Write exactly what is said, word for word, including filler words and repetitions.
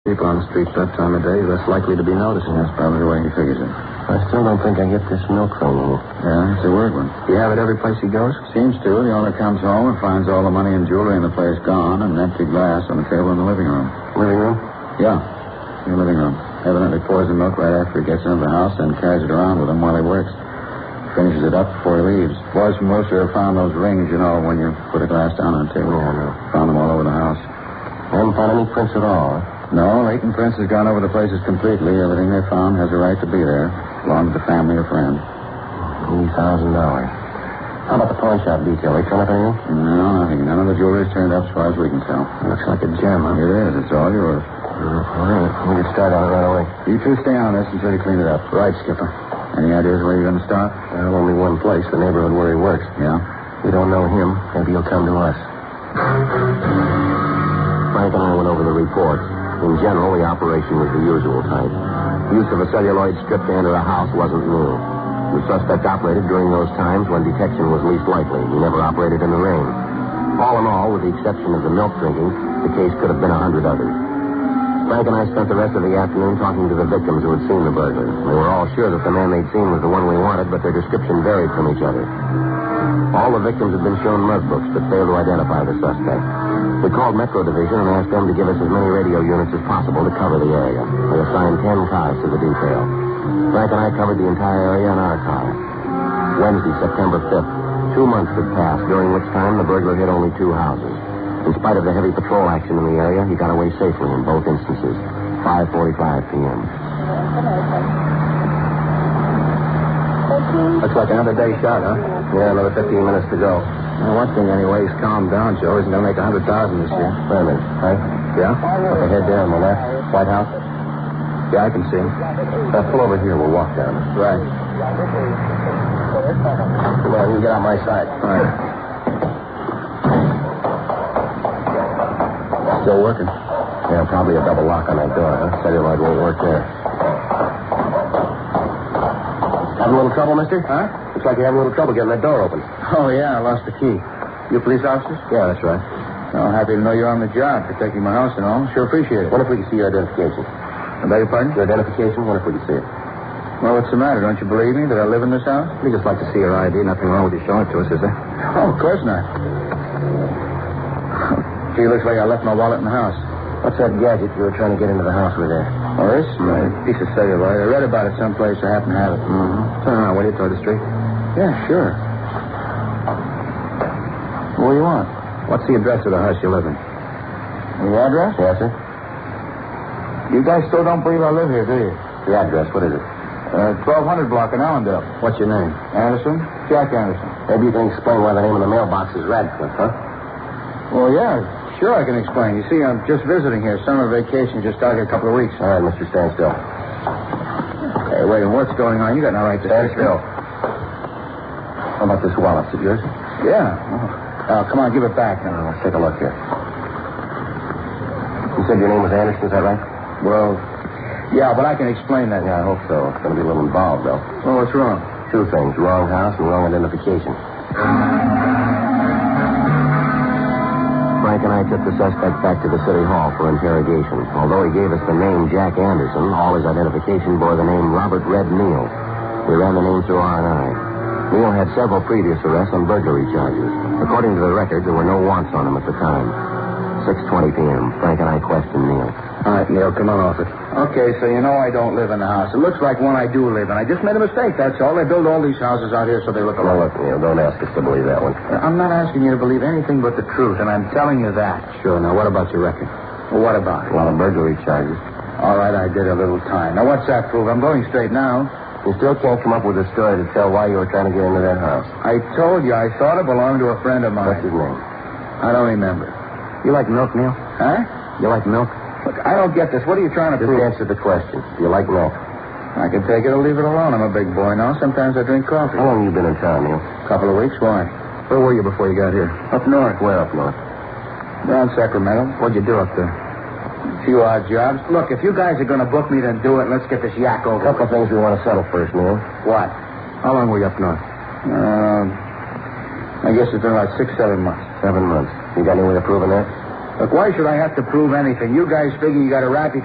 People on the streets that time of day, less likely to be noticing. That's probably the way he figures it. I still don't think I get this milk thing. Yeah, it's a weird one. Do you have it every place he goes? Seems to. The owner comes home and finds all the money and jewelry in the place gone and an empty glass on the table in the living room. Living room? Yeah, in the living room. Evidently pours the milk right after he gets into the house and carries it around with him while he works. Finishes it up before he leaves. Boys from Worcester have found those rings, you know, when you put a glass down on the table. Yeah, I know. Found them all over the house. I haven't found any prints at all. No, Leighton Prince has gone over the places completely. Everything they found has a right to be there. Belonged to the family or friend. Eighty thousand dollars. How about the pawn shop detail? They turn up anything? No, nothing. None of the jewelry's turned up as far as we can tell. Looks like a gem, huh? It is. It's all yours. Uh, all right. We'll get started on it right away. You two stay on this until you clean it up. Right, Skipper. Any ideas where you're going to start? Well, only one place, the neighborhood where he works. Yeah? We don't know him. Maybe he'll come to us. Frank and I went over the report. In general, the operation was the usual type. Use of a celluloid strip to enter a house wasn't new. The suspect operated during those times when detection was least likely. He never operated in the rain. All in all, with the exception of the milk drinking, the case could have been a hundred others. Frank and I spent the rest of the afternoon talking to the victims who had seen the burglar. They were all sure that the man they'd seen was the one we wanted, but their description varied from each other. All the victims had been shown mug books, but failed to identify the suspect. We called Metro Division and asked them to give us as many radio units as possible to cover the area. They assigned ten cars to the detail. Frank and I covered the entire area in our car. Wednesday, September fifth. Two months had passed, during which time the burglar hit only two houses. In spite of the heavy patrol action in the area, he got away safely in both instances. five forty-five p.m. Looks like another day shot, huh? Yeah, another fifteen minutes to go. Well, one thing anyway, he's calmed down, Joe. He's going to make a hundred thousand this year. Wait a minute, Frank. Yeah? Up ahead there on the left, White House. Yeah, I can see him. Uh, pull over here. We'll walk down. Right. Come on, you can get on my side. All right. Still working? Yeah, probably a double lock on that door, huh? Celluloid won't work there. Having a little trouble, mister? Huh? Looks like you're having a little trouble getting that door open. Oh, yeah, I lost the key. You police officers? Yeah, that's right. Well, happy to know you're on the job, protecting my house and all. Sure appreciate it. What if we can see your identification? I beg your pardon? Your identification? What if we can see it? Well, what's the matter? Don't you believe me that I live in this house? We just like to see your I D. Nothing wrong with you showing it to us, is there? Oh, of course not. Gee, looks like I left my wallet in the house. What's that gadget you were trying to get into the house with there? Oh, this? Mm-hmm. A piece of celluloid. I read about it someplace. I happen to have it. Mm-hmm. Turn around, will you, toward the street? Yeah, sure. What do you want? What's the address of the house you live in? The address? Yes, sir. You guys still don't believe I live here, do you? The address, what is it? Uh, twelve hundred block in Allendale. What's your name? Anderson? Jack Anderson. Maybe you can explain why the name of the mailbox is Radcliffe, huh? Well, yeah, sure I can explain. You see, I'm just visiting here. Summer vacation, just out here a couple of weeks. All right, Mister Stand still. Hey, wait, what's going on? You got no right to stand still. How about this wallet? Is it yours? Yeah. Oh, come on, give it back now. Let's take a look here. You said your name was Anderson, is that right? Well, yeah, but I can explain that. Yeah, I hope so. It's going to be a little involved, though. Well, what's wrong? Two things. Wrong house and wrong identification. Frank and I took the suspect back to the city hall for interrogation. Although he gave us the name Jack Anderson, all his identification bore the name Robert Red Neal. We ran the name through R and I. Neal had several previous arrests on burglary charges. According to the record, there were no wants on him at the time. six twenty p.m. Frank and I questioned Neal. All right, Neal, come on off it. Okay, so you know I don't live in the house. It looks like one I do live in. I just made a mistake, that's all. They build all these houses out here so they look alike. Well, look, Neal, don't ask us to believe that one. I'm not asking you to believe anything but the truth, and I'm telling you that. Sure, now what about your record? Well, what about it? A lot of burglary charges. All right, I did a little time. Now, what's that prove? I'm going straight now. You still can't come up with a story to tell why you were trying to get into that house. I told you, I thought it belonged to a friend of mine. What's his name? I don't remember. You like milk, Neal? Huh? You like milk? Look, I don't get this. What are you trying to Just prove? answer the question. Do you like milk? I can take it or leave it alone. I'm a big boy now. Sometimes I drink coffee. How long have you been in town, Neal? A couple of weeks. Why? Where were you before you got here? Up north. Where up north? Down Sacramento. What'd you do up there? A few odd jobs. Look, if you guys are going to book me, then do it. Let's get this yak over. A couple of things we want to settle first, Neal. What? How long were you up north? Um, I guess it's been about six, seven months. Seven months. You got any way of proving that? Look, why should I have to prove anything? You guys figure you got a rap.